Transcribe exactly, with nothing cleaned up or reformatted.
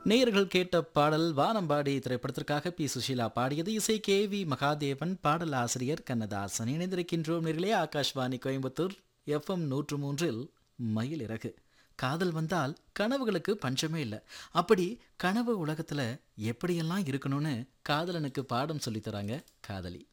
நேயர்கள் கேட்ட பாடல் வானம்பாடி திரைப்படத்திற்காக பி சுஷீலா பாடியது. இசை கே வி மகாதேவன், பாடல் ஆசிரியர் கண்ணதாசன். இணைந்திருக்கின்றோம் நேர்களே ஆகாஷ்வாணி கோயம்புத்தூர் எஃப்எம் நூற்று மூன்றில் மயிலிறகு. காதல் வந்தால் கனவுகளுக்கு பஞ்சமே இல்லை. அப்படி கனவு உலகத்துல எப்படியெல்லாம் இருக்கணும்னு காதலனுக்கு பாடம் சொல்லித் தராங்க காதலி.